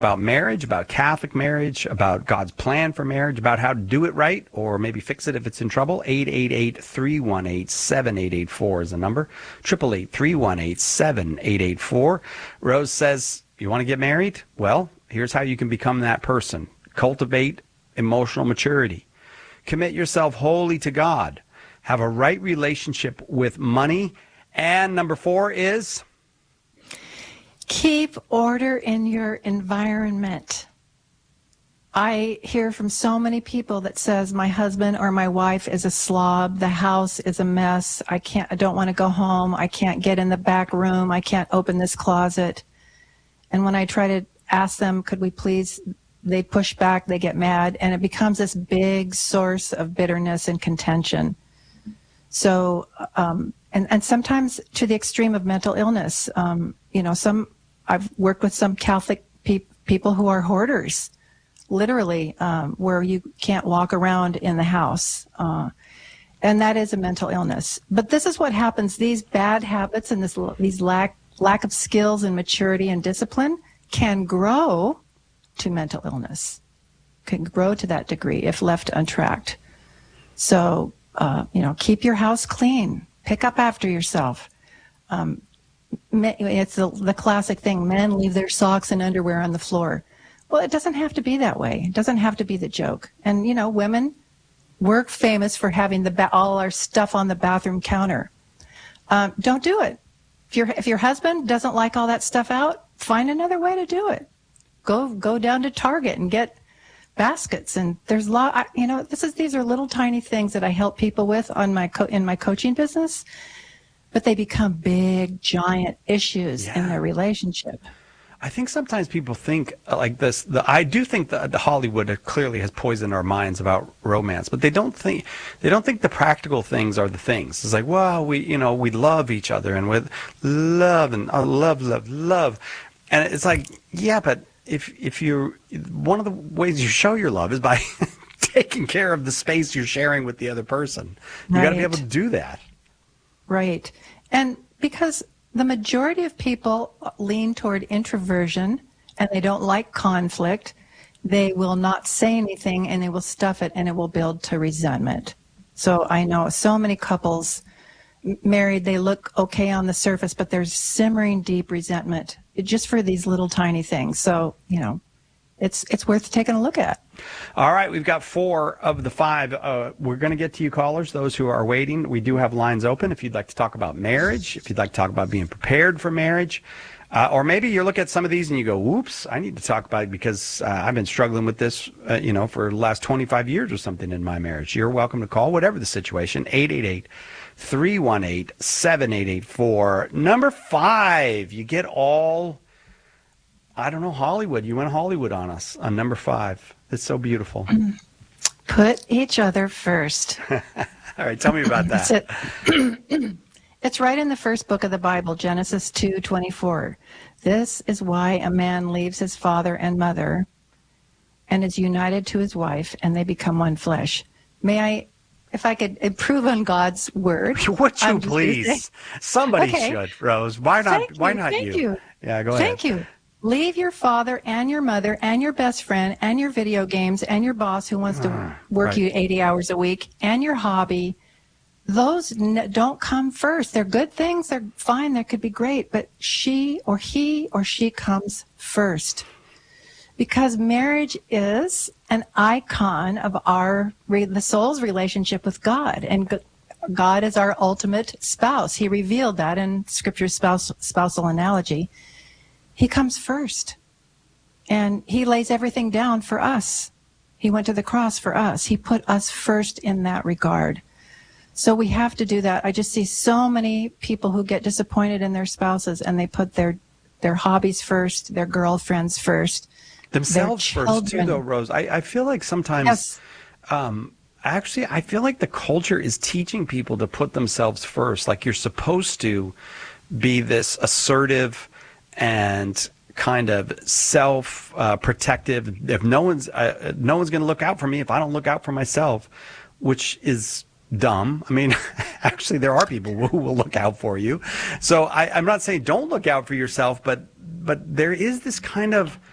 about marriage, about Catholic marriage, about God's plan for marriage, about how to do it right, or maybe fix it if it's in trouble. 888-318-7884 is the number. 888-318-7884. Rose says, you want to get married? Well, here's how you can become that person. Cultivate emotional maturity. Commit yourself wholly to God. Have a right relationship with money. And number 4 is... keep order in your environment. I hear from so many people that says my husband or my wife is a slob. The house is a mess. I don't want to go home. I can't get in the back room. I can't open this closet. And when I try to ask them, could we please, they push back, they get mad, and it becomes this big source of bitterness and contention. So, and sometimes to the extreme of mental illness. I've worked with some Catholic people who are hoarders, literally, where you can't walk around in the house. And that is a mental illness. But this is what happens. These bad habits and these lack of skills and maturity and discipline can grow to mental illness, can grow to that degree if left untracked. So, keep your house clean. Pick up after yourself. It's the classic thing. Men leave their socks and underwear on the floor. Well, it doesn't have to be that way. It doesn't have to be the joke. And, women, we're famous for having all our stuff on the bathroom counter. Don't do it. If your husband doesn't like all that stuff out, find another way to do it. Go down to Target and get baskets. And there's a lot. These are little tiny things that I help people with in my coaching business. But they become big, giant issues in their relationship. I think sometimes people think like this. I do think that the Hollywood clearly has poisoned our minds about romance, but they don't think the practical things are the things. It's like, well, we love each other and with love and love, and it's like, yeah, but if you're, one of the ways you show your love is by taking care of the space you're sharing with the other person. You got to be able to do that. Right. And because the majority of people lean toward introversion and they don't like conflict, they will not say anything and they will stuff it and it will build to resentment. So I know so many couples married, they look okay on the surface, but there's simmering deep resentment just for these little tiny things. So, it's worth taking a look at. All right, we've got 4 of the 5. We're going to get to you callers, those who are waiting. We do have lines open if you'd like to talk about marriage, if you'd like to talk about being prepared for marriage, or maybe you look at some of these and you go, whoops, I need to talk about it because I've been struggling with this, for the last 25 years or something in my marriage. You're welcome to call, whatever the situation, 888-318-7884. Number 5, you get all... Hollywood. You went Hollywood on us on number 5. It's so beautiful. Put each other first. All right, tell me about that. It's right in the first book of the Bible, Genesis 2:24. This is why a man leaves his father and mother and is united to his wife, and they become one flesh. If I could improve on God's word. Would you please? Somebody should, Rose. Why not? Thank you. Yeah, go ahead. Thank you. Leave your father and your mother and your best friend and your video games and your boss who wants to work you 80 hours a week and your hobby. Those don't come first. They're good things. They're fine. They could be great. But he or she comes first. Because marriage is an icon of the soul's relationship with God. And God is our ultimate spouse. He revealed that in Scripture's spousal analogy. He comes first, and he lays everything down for us. He went to the cross for us. He put us first in that regard. So we have to do that. I just see so many people who get disappointed in their spouses, and they put their hobbies first, their girlfriends first, themselves first too, though, Rose. I feel like sometimes, actually, I feel like the culture is teaching people to put themselves first. Like you're supposed to be this assertive and kind of self-protective. If no one's going to look out for me if I don't look out for myself, which is dumb. I mean, actually, there are people who will look out for you. So I'm not saying don't look out for yourself, but there is this kind of